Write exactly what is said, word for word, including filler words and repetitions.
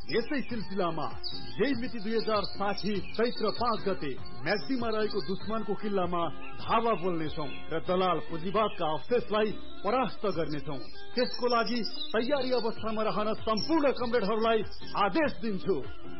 यसै सिलसिलामा यही मिति दुई हजार साठी चैत्र पाँच गते म्याग्दीमा रहेको दुश्मनको किल्लामा धावा बोल्नेछौँ र दलाल पुँजीवादका अवशेषलाई परास्त गर्नेछौँ। त्यसको लागि तयारी अवस्थामा रहन सम्पूर्ण कमरेडहरूलाई आदेश दिन्छु।